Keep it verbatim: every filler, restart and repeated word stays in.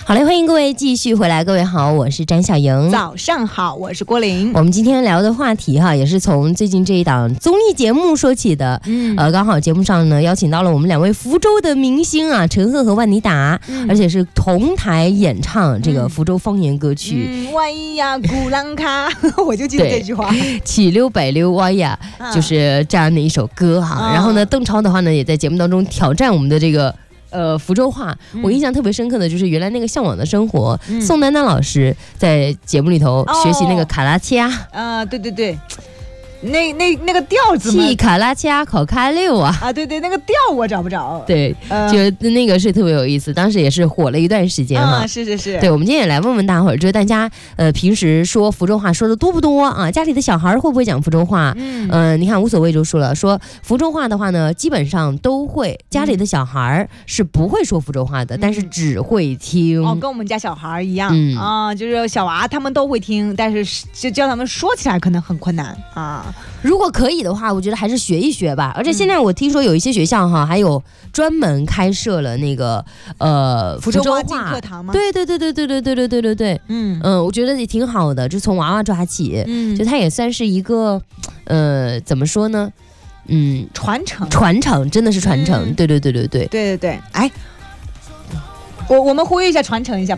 好嘞，欢迎各位继续回来。各位好，我是詹小莹。 早上好，我是郭玲。 我们今天聊的话题哈，也是从最近这一档综艺节目说起的。嗯，呃，刚好节目上呢邀请到了我们两位福州的明星啊，陈赫和万妮达，嗯、而且是同台演唱这个福州方言歌曲。 嗯，万一呀，古兰卡，我就记得这句话。 起溜百溜哇呀，就是这样的一首歌哈。啊、然后呢，邓超的话呢，也在节目当中挑战我们的这个。呃，福州话，我印象特别深刻的就是原来那个《向往的生活》，嗯、宋丹丹老师在节目里头学习那个卡拉恰。 啊、哦呃，对对对。那那那个调子嘛， 气卡拉恰考卡六啊啊，对对，那个调我找不着。 对，呃、就那个是特别有意思，当时也是火了一段时间哈。 啊，是是是。 对，我们今天也来问问大伙儿，就是大家呃平时说福州话说的多不多啊？家里的小孩会不会讲福州话？嗯，呃，你看无所谓就说了，说福州话的话呢，基本上都会。家里的小孩是不会说福州话的，嗯、但是只会听。 哦，跟我们家小孩一样、嗯、啊，就是小娃他们都会听，但是就叫他们说起来可能很困难啊。 如果可以的话，我觉得还是学一学吧。而且现在我听说有一些学校哈，还有专门开设了那个呃福州话进课堂吗？ 对对对对对对对对对对对，嗯嗯，我觉得也挺好的，就从娃娃抓起，嗯，就它也算是一个呃怎么说呢，嗯， 传承传承，真的是传承，嗯、对对对对对对对对，哎，我我们呼吁一下，传承一下。